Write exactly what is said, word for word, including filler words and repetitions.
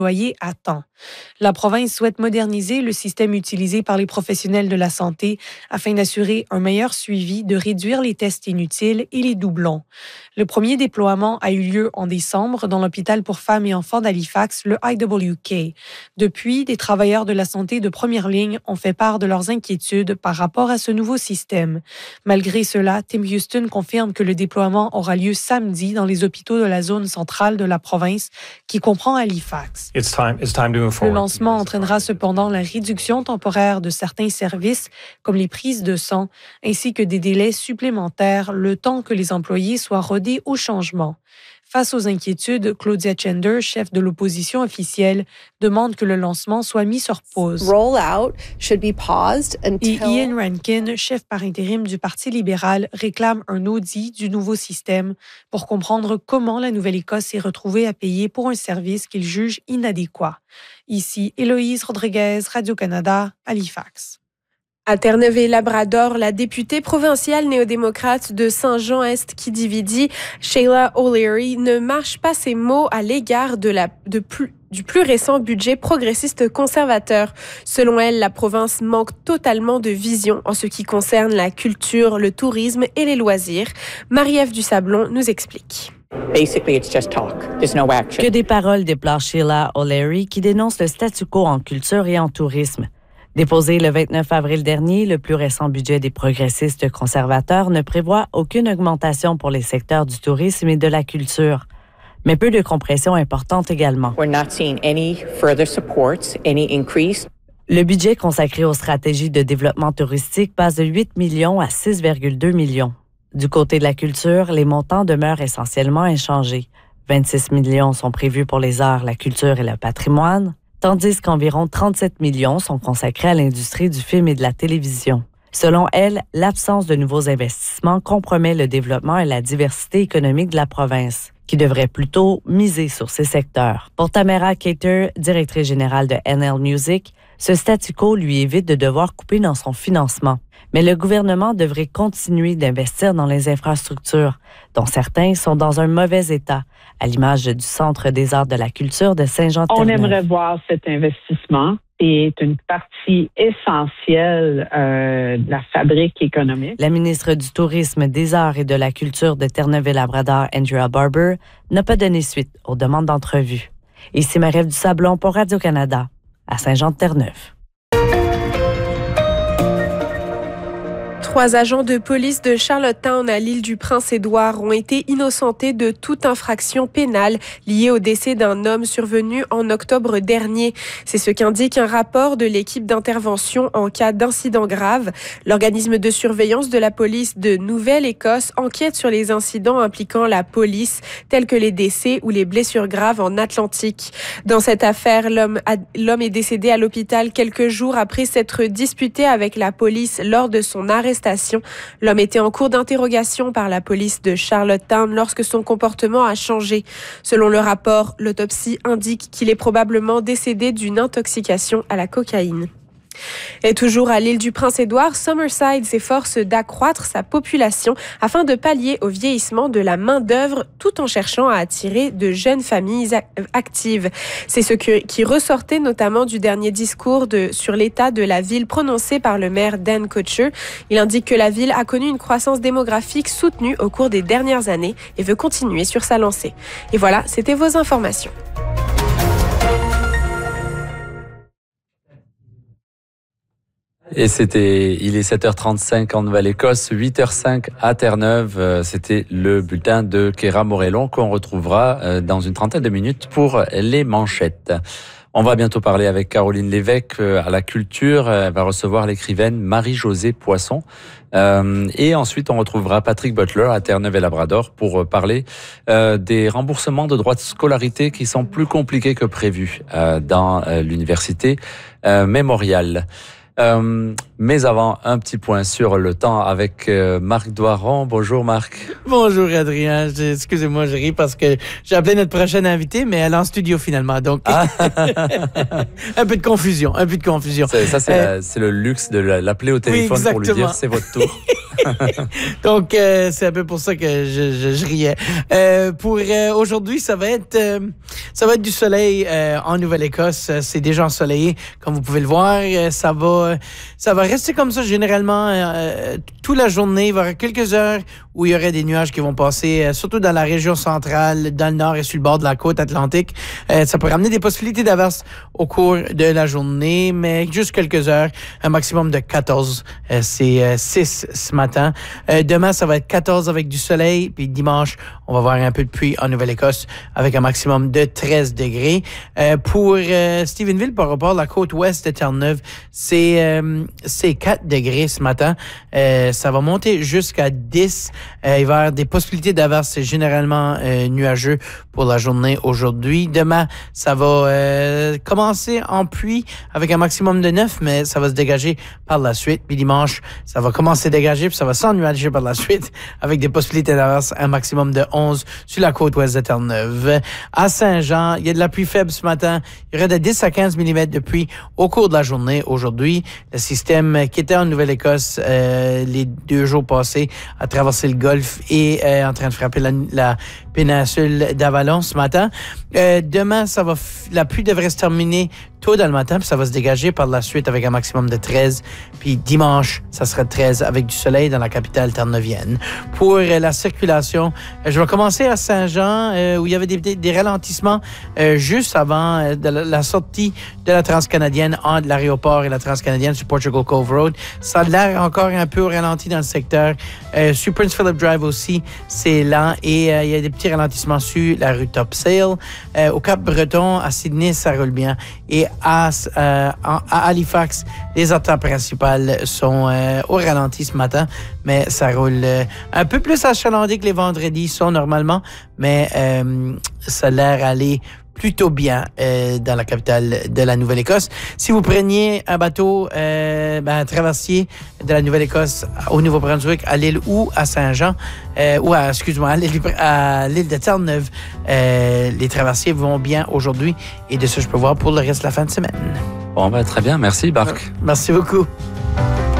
employés à temps. La province souhaite moderniser le système utilisé par les professionnels de la santé afin d'assurer un meilleur suivi, de réduire les tests inutiles et les doublons. Le premier déploiement a eu lieu en décembre dans l'hôpital pour femmes et enfants d'Halifax, le I W K. Depuis, des travailleurs de la santé de première ligne ont fait part de leurs inquiétudes par rapport à ce nouveau système. Malgré cela, Tim Houston confirme que le déploiement aura lieu samedi dans les hôpitaux de la zone centrale de la province qui comprend Halifax. It's time, it's time to move forward. Le lancement entraînera cependant la réduction temporaire de certains services comme les prises de sang ainsi que des délais supplémentaires le temps que les employés soient rodés au changement. Face aux inquiétudes, Claudia Chender, chef de l'opposition officielle, demande que le lancement soit mis sur pause. Rollout should be paused until... Et Ian Rankin, chef par intérim du Parti libéral, réclame un audit du nouveau système pour comprendre comment la Nouvelle-Écosse s'est retrouvée à payer pour un service qu'il juge inadéquat. Ici, Héloïse Rodriguez, Radio-Canada, Halifax. À Terre-Neuve et Labrador, la députée provinciale néo-démocrate de Saint-Jean-Est qui dividi, Sheila O'Leary, ne mâche pas ses mots à l'égard de la, de plus, du plus récent budget progressiste conservateur. Selon elle, la province manque totalement de vision en ce qui concerne la culture, le tourisme et les loisirs. Marie-Ève Dusablon nous explique. Basically, it's just talk. There's no action. Que des paroles, déplore Sheila O'Leary, qui dénonce le statu quo en culture et en tourisme. Déposé le vingt-neuf avril dernier, le plus récent budget des progressistes conservateurs ne prévoit aucune augmentation pour les secteurs du tourisme et de la culture, mais peu de compression importante également. We're not seeing any further supports, any increase. Le budget consacré aux stratégies de développement touristique passe de huit millions à six virgule deux millions. Du côté de la culture, les montants demeurent essentiellement inchangés. vingt-six millions sont prévus pour les arts, la culture et le patrimoine, tandis qu'environ trente-sept millions sont consacrés à l'industrie du film et de la télévision. Selon elle, l'absence de nouveaux investissements compromet le développement et la diversité économique de la province, qui devrait plutôt miser sur ces secteurs. Pour Tamara Cater, directrice générale de N L Music, ce statu quo lui évite de devoir couper dans son financement. Mais le gouvernement devrait continuer d'investir dans les infrastructures, dont certains sont dans un mauvais état, à l'image du Centre des arts de la culture de Saint-Jean-Terre-Neuve. On aimerait voir cet investissement. C'est une partie essentielle euh, de la fabrique économique. La ministre du Tourisme, des Arts et de la Culture de Terre-Neuve et Labrador, Andrea Barber, n'a pas donné suite aux demandes d'entrevue. Ici Marie-Ève Dusablon pour Radio-Canada, à Saint-Jean-de-Terre-Neuve. Trois agents de police de Charlottetown à l'île du Prince-Édouard ont été innocentés de toute infraction pénale liée au décès d'un homme survenu en octobre dernier. C'est ce qu'indique un rapport de l'équipe d'intervention en cas d'incident grave. L'organisme de surveillance de la police de Nouvelle-Écosse enquête sur les incidents impliquant la police, tels que les décès ou les blessures graves en Atlantique. Dans cette affaire, l'homme, a, l'homme est décédé à l'hôpital quelques jours après s'être disputé avec la police lors de son arrestation. L'homme était en cours d'interrogation par la police de Charlottetown lorsque son comportement a changé. Selon le rapport, l'autopsie indique qu'il est probablement décédé d'une intoxication à la cocaïne. Et toujours à l'île du Prince-Édouard, Summerside s'efforce d'accroître sa population afin de pallier au vieillissement de la main-d'œuvre tout en cherchant à attirer de jeunes familles actives. C'est ce que, qui ressortait notamment du dernier discours de, sur l'état de la ville prononcé par le maire Dan Kutcher. Il indique que la ville a connu une croissance démographique soutenue au cours des dernières années et veut continuer sur sa lancée. Et voilà, c'était vos informations. Et c'était, il est sept heures trente-cinq en Nouvelle-Écosse, huit heures cinq à Terre-Neuve. C'était le bulletin de Kéra Morellon qu'on retrouvera dans une trentaine de minutes pour les manchettes. On va bientôt parler avec Caroline Lévesque à la culture. Elle va recevoir l'écrivaine Marie-Josée Poisson. Euh, et ensuite, on retrouvera Patrick Butler à Terre-Neuve et Labrador pour parler euh, des remboursements de droits de scolarité qui sont plus compliqués que prévu euh, dans euh, l'université euh, Mémorial. Euh, mais avant, un petit point sur le temps avec euh, Marc Doiron. Bonjour Marc. Bonjour Adrien. Excusez-moi, je ris parce que j'ai appelé notre prochaine invitée, mais elle est en studio finalement. Donc, ah. un peu de confusion, un peu de confusion. C'est, ça, c'est, euh, la, c'est le luxe de l'appeler au téléphone oui, pour lui dire c'est votre tour. Donc, euh, c'est un peu pour ça que je, je, je riais. Euh, pour euh, aujourd'hui, ça va être euh, ça va être du soleil euh, en Nouvelle-Écosse. C'est déjà ensoleillé, comme vous pouvez le voir. Euh, ça va ça va rester comme ça généralement euh, toute la journée. Il va y avoir quelques heures où il y aurait des nuages qui vont passer, euh, surtout dans la région centrale, dans le nord et sur le bord de la côte atlantique. Euh, ça peut ramener des possibilités d'averses au cours de la journée, mais juste quelques heures, un maximum de quatorze. Euh, c'est euh, six ce matin. Euh, demain, ça va être quatorze avec du soleil, puis dimanche, on va avoir un peu de pluie en Nouvelle-Écosse avec un maximum de treize degrés. Euh, pour euh, Stephenville, par rapport à la côte ouest de Terre-Neuve, c'est euh, c'est quatre degrés ce matin. Euh, ça va monter jusqu'à dix. Euh, il va y avoir des possibilités d'averses généralement euh, nuageux pour la journée aujourd'hui. Demain, ça va euh, commencer en pluie avec un maximum de neuf, mais ça va se dégager par la suite. Puis dimanche, ça va commencer à dégager, puis ça va s'ennuager par la suite avec des possibilités d'averses, un maximum de onze sur la côte ouest de Terre-Neuve. À Saint-Jean, il y a de la pluie faible ce matin. Il y aurait de dix à quinze millimètres de pluie au cours de la journée aujourd'hui. Le système qui était en Nouvelle-Écosse euh, les deux jours passés a traversé le Golfe et est en train de frapper la, la péninsule d'Avalon ce matin. Euh, demain, ça va f- la pluie devrait se terminer tôt dans le matin, puis ça va se dégager par la suite avec un maximum de treize. Puis dimanche, ça sera treize avec du soleil dans la capitale terre-neuvienne. Pour euh, la circulation, euh, je vais commencer à Saint-Jean, euh, où il y avait des, des, des ralentissements euh, juste avant euh, de la, la sortie de la transcanadienne entre l'aéroport et la transcanadienne sur Portugal Cove Road. Ça a l'air encore un peu au ralenti dans le secteur. Euh, sur Prince Philip Drive aussi, c'est lent et euh, il y a des petits ralentissements sur la rue Topsail. Euh, au Cap-Breton, à Sydney, ça roule bien. Et à, euh, à Halifax, les artères principales sont euh, au ralenti ce matin, mais ça roule euh, un peu plus achalandé que les vendredis sont normalement, mais euh, ça a l'air aller plutôt bien euh, dans la capitale de la Nouvelle-Écosse. Si vous preniez un bateau, euh, ben, un traversier de la Nouvelle-Écosse au Nouveau-Brunswick, à l'île ou à Saint-Jean, euh, ou à, excuse-moi, à l'île, à l'île de Terre-Neuve, euh, les traversiers vont bien aujourd'hui et de ce, je peux voir pour le reste de la fin de semaine. Bon, ben, très bien. Merci, Barc. Merci beaucoup.